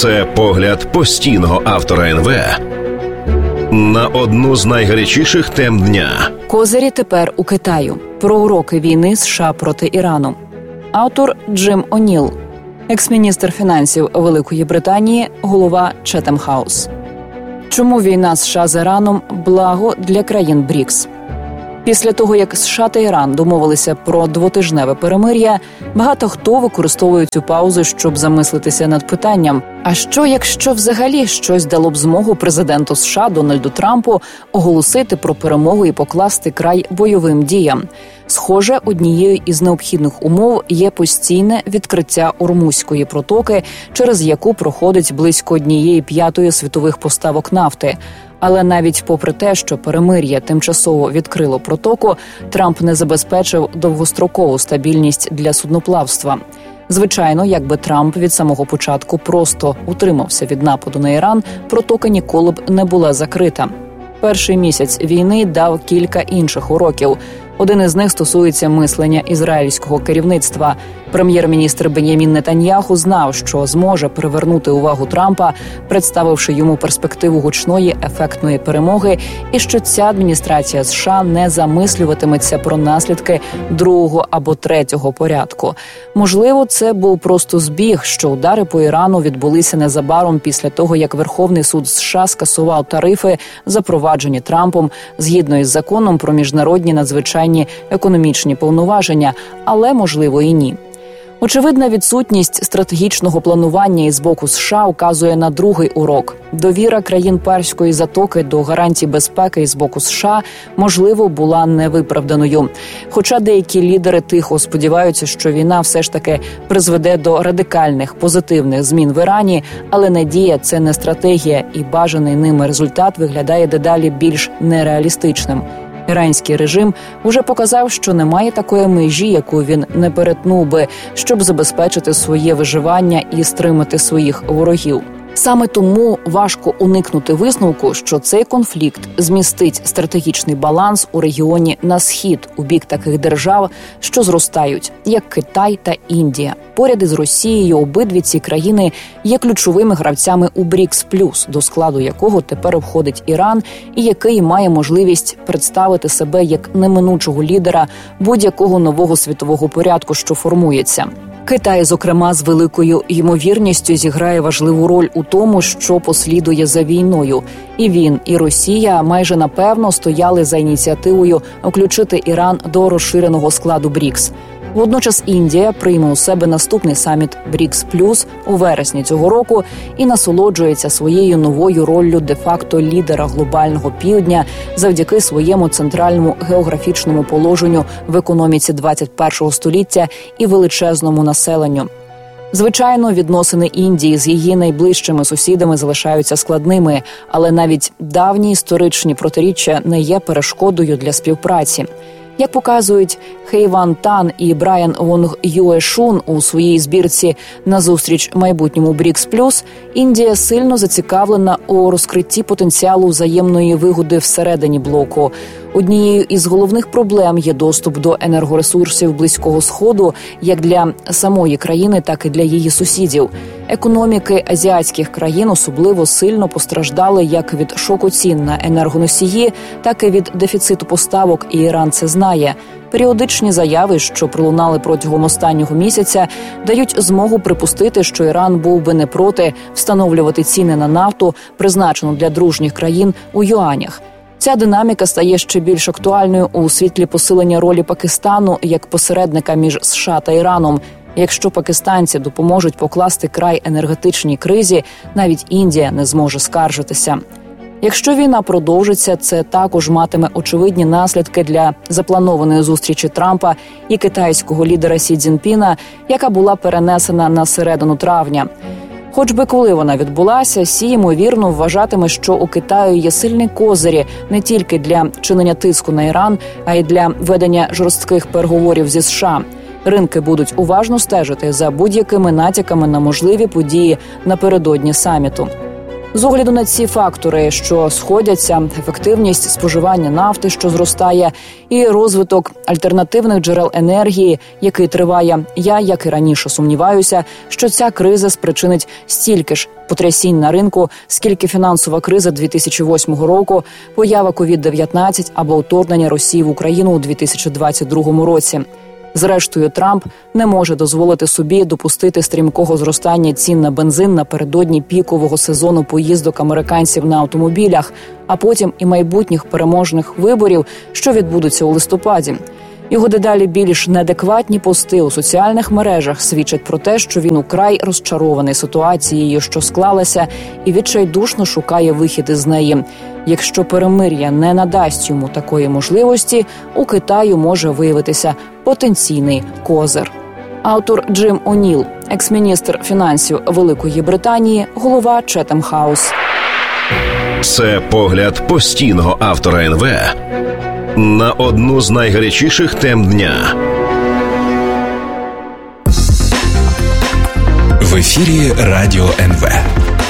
Це погляд постійного автора НВ на одну з найгарячіших тем дня. Козирі тепер у Китаю. Про уроки війни США проти Ірану. Автор Джим О'Ніл, екс-міністр фінансів Великої Британії, голова Четем Хаус. Чому війна США з Іраном – благо для країн БРІКС? Після того, як США та Іран домовилися про двотижневе перемир'я, багато хто використовує цю паузу, щоб замислитися над питанням: а що, якщо взагалі щось дало б змогу президенту США Дональду Трампу оголосити про перемогу і покласти край бойовим діям? Схоже, однією із необхідних умов є постійне відкриття Ормузької протоки, через яку проходить близько 1/5 світових поставок нафти. Але навіть попри те, що перемир'я тимчасово відкрило протоку, Трамп не забезпечив довгострокову стабільність для судноплавства. Звичайно, якби Трамп від самого початку просто утримався від нападу на Іран, протока ніколи б не була закрита. Перший місяць війни дав кілька інших уроків. Один із них стосується мислення ізраїльського керівництва. Прем'єр-міністр Бен'ямін Нетаньяху знав, що зможе привернути увагу Трампа, представивши йому перспективу гучної, ефектної перемоги, і що ця адміністрація США не замислюватиметься про наслідки другого або третього порядку. Можливо, це був просто збіг, що удари по Ірану відбулися незабаром після того, як Верховний суд США скасував тарифи, запроваджені Трампом, згідно із законом про міжнародні надзвичайні економічні повноваження, але, можливо, і ні. Очевидна відсутність стратегічного планування із боку США указує на другий урок. Довіра країн Перської затоки до гарантій безпеки із боку США, можливо, була невиправданою. Хоча деякі лідери тихо сподіваються, що війна все ж таки призведе до радикальних позитивних змін в Ірані, але надія – це не стратегія, і бажаний ними результат виглядає дедалі більш нереалістичним. Іранський режим уже показав, що немає такої межі, яку він не перетнув би, щоб забезпечити своє виживання і стримати своїх ворогів. Саме тому важко уникнути висновку, що цей конфлікт змістить стратегічний баланс у регіоні на схід, у бік таких держав, що зростають, як Китай та Індія. Поряд із Росією обидві ці країни є ключовими гравцями у БРІКС+, до складу якого тепер входить Іран, і який має можливість представити себе як неминучого лідера будь-якого нового світового порядку, що формується. Китай, зокрема, з великою ймовірністю зіграє важливу роль у тому, що послідує за війною. І він, і Росія майже напевно стояли за ініціативою включити Іран до розширеного складу БРІКС. Водночас Індія прийме у себе наступний саміт БРІКС+ у вересні цього року і насолоджується своєю новою роллю де-факто лідера глобального півдня завдяки своєму центральному географічному положенню в економіці 21-го століття і величезному населенню. Звичайно, відносини Індії з її найближчими сусідами залишаються складними, але навіть давні історичні протиріччя не є перешкодою для співпраці. Як показують Хейван Тан і Брайан Вонг Юешун у своїй збірці «Назустріч майбутньому БРІКС+», Індія сильно зацікавлена у розкритті потенціалу взаємної вигоди всередині блоку. Однією із головних проблем є доступ до енергоресурсів Близького Сходу як для самої країни, так і для її сусідів. Економіки азіатських країн особливо сильно постраждали як від шоку цін на енергоносії, так і від дефіциту поставок, і Іран це знає. Періодичні заяви, що пролунали протягом останнього місяця, дають змогу припустити, що Іран був би не проти встановлювати ціни на нафту, призначену для дружніх країн, у юанях. Ця динаміка стає ще більш актуальною у світлі посилення ролі Пакистану як посередника між США та Іраном. Якщо пакистанці допоможуть покласти край енергетичній кризі, навіть Індія не зможе скаржитися. Якщо війна продовжиться, це також матиме очевидні наслідки для запланованої зустрічі Трампа і китайського лідера Сі Цзіньпіна, яка була перенесена на середину травня. Хоч би коли вона відбулася, Сі, ймовірно, вважатиме, що у Китаю є сильні козирі не тільки для чинення тиску на Іран, а й для ведення жорстких переговорів зі США. Ринки будуть уважно стежити за будь-якими натяками на можливі події напередодні саміту. З огляду на ці фактори, що сходяться, ефективність споживання нафти, що зростає, і розвиток альтернативних джерел енергії, який триває, я, як і раніше, сумніваюся, що ця криза спричинить стільки ж потрясінь на ринку, скільки фінансова криза 2008 року, поява COVID-19 або вторгнення Росії в Україну у 2022 році. Зрештою, Трамп не може дозволити собі допустити стрімкого зростання цін на бензин напередодні пікового сезону поїздок американців на автомобілях, а потім і майбутніх переможних виборів, що відбудуться у листопаді. Його дедалі більш неадекватні пости у соціальних мережах свідчать про те, що він украй розчарований ситуацією, що склалася, і відчайдушно шукає вихід із неї. Якщо перемир'я не надасть йому такої можливості, у Китаю може виявитися потенційний козир. Автор Джим О'Ніл, екс-міністр фінансів Великої Британії, голова Chatham House. Це погляд постійного автора НВ на одну з найгарячіших тем дня. В ефірі Радіо НВ.